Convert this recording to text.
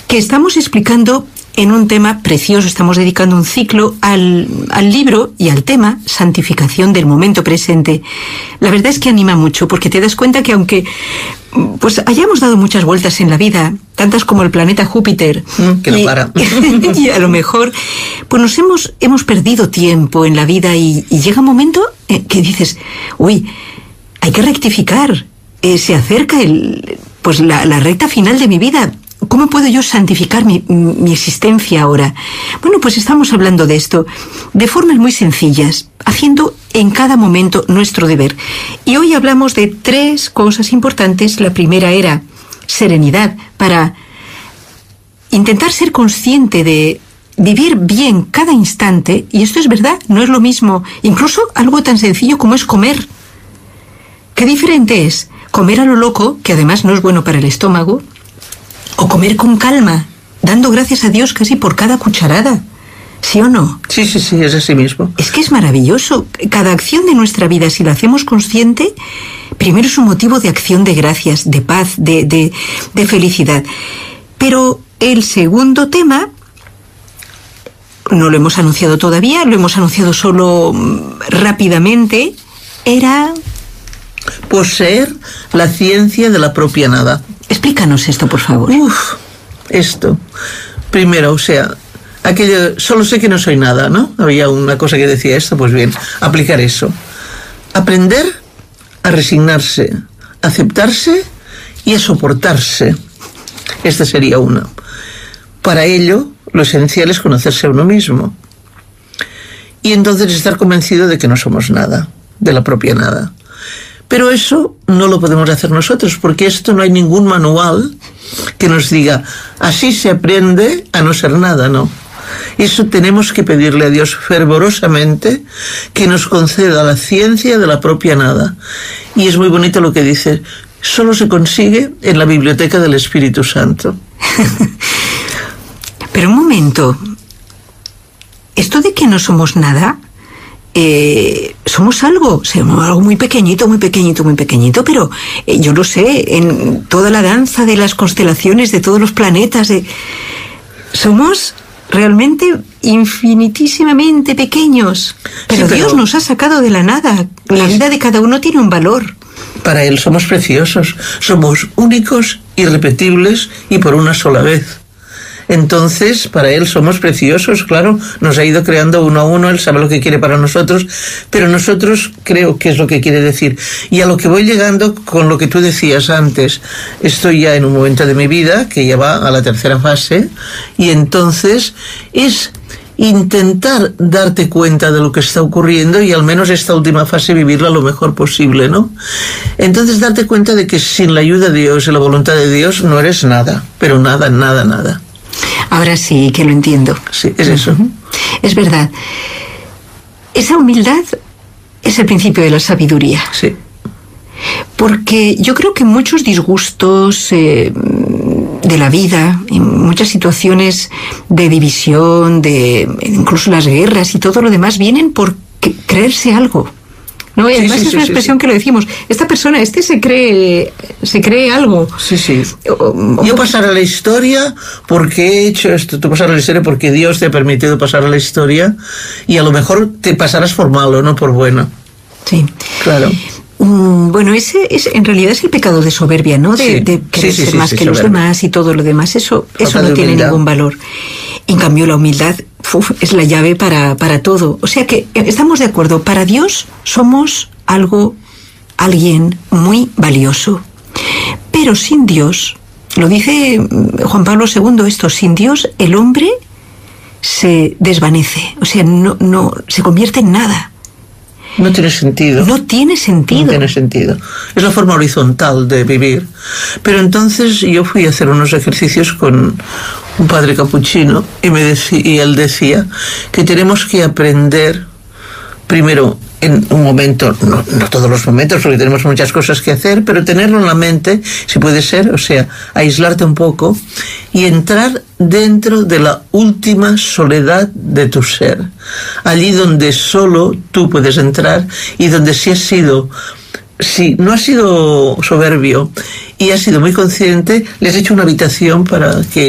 que estamos explicando en un tema precioso. Estamos dedicando un ciclo al libro y al tema santificación del momento presente. La verdad es que anima mucho, porque te das cuenta que aunque pues hayamos dado muchas vueltas en la vida, tantas como el planeta Júpiter, que no para. Y a lo mejor pues nos hemos perdido tiempo en la vida y llega un momento que dices, uy, hay que rectificar, se acerca la recta final de mi vida. ¿Cómo puedo yo santificar mi existencia ahora? Bueno, pues estamos hablando de esto de formas muy sencillas, haciendo en cada momento nuestro deber. Y hoy hablamos de 3 cosas importantes. La primera era serenidad, para intentar ser consciente de vivir bien cada instante. Y esto es verdad, no es lo mismo. Incluso algo tan sencillo como es comer. ¿Qué diferente es comer a lo loco, que además no es bueno para el estómago, o comer con calma, dando gracias a Dios casi por cada cucharada? ¿Sí o no? Sí, es así mismo. Es que es maravilloso. Cada acción de nuestra vida, si la hacemos consciente, primero es un motivo de acción de gracias, de paz, de felicidad. Pero el segundo tema, no lo hemos anunciado todavía, lo hemos anunciado solo rápidamente, era poseer la ciencia de la propia nada. Explícanos esto, por favor. Esto. Primero, aquello, solo sé que no soy nada, ¿no? Había una cosa que decía esto, pues bien, aplicar eso. Aprender a resignarse, a aceptarse y a soportarse. Esta sería una. Para ello, lo esencial es conocerse a uno mismo. Y entonces estar convencido de que no somos nada, de la propia nada. Pero eso no lo podemos hacer nosotros, porque esto no hay ningún manual que nos diga, así se aprende a no ser nada, no. Eso tenemos que pedirle a Dios fervorosamente que nos conceda la ciencia de la propia nada. Y es muy bonito lo que dice, solo se consigue en la biblioteca del Espíritu Santo. Pero un momento, esto de que no somos nada, somos algo muy pequeñito, pero yo lo sé, en toda la danza de las constelaciones, de todos los planetas, somos realmente infinitísimamente pequeños. Pero Dios nos ha sacado de la nada. La vida de cada uno tiene un valor. Para Él somos preciosos, somos únicos, irrepetibles y por una sola vez. Entonces, para Él somos preciosos, claro, nos ha ido creando uno a uno, Él sabe lo que quiere para nosotros, pero nosotros creo que es lo que quiere decir. Y a lo que voy llegando con lo que tú decías antes, estoy ya en un momento de mi vida que ya va a la tercera fase, y entonces es intentar darte cuenta de lo que está ocurriendo y al menos esta última fase vivirla lo mejor posible, ¿no? Entonces darte cuenta de que sin la ayuda de Dios y la voluntad de Dios no eres nada, pero nada, nada, nada. Ahora sí que lo entiendo. Sí, es eso. Es verdad. Esa humildad es el principio de la sabiduría. Sí. Porque yo creo que muchos disgustos de la vida, en muchas situaciones de división, incluso las guerras y todo lo demás, vienen por creerse algo. ¿No? Y además es una expresión que lo decimos. Esta persona, se cree algo. Sí. Yo pasar a la historia porque he hecho esto. Tú pasar a la historia porque Dios te ha permitido pasar a la historia y a lo mejor te pasarás por malo, no por bueno. Sí. Claro. Bueno, ese en realidad es el pecado de soberbia, ¿no? De querer ser más que los demás y todo lo demás. Eso no tiene ningún valor. En cambio, la humildad es la llave para todo. O sea que estamos de acuerdo. Para Dios somos alguien muy valioso. Pero sin Dios, lo dice Juan Pablo II esto, sin Dios el hombre se desvanece. O sea, no se convierte en nada. No tiene sentido. No tiene sentido. No tiene sentido. Es la forma horizontal de vivir. Pero entonces yo fui a hacer unos ejercicios con un padre capuchino y él decía que tenemos que aprender primero en un momento, no todos los momentos porque tenemos muchas cosas que hacer, pero tenerlo en la mente, si puede ser, o sea, aislarte un poco y entrar dentro de la última soledad de tu ser, allí donde solo tú puedes entrar y donde si no has sido soberbio y has sido muy consciente, le has hecho una habitación para que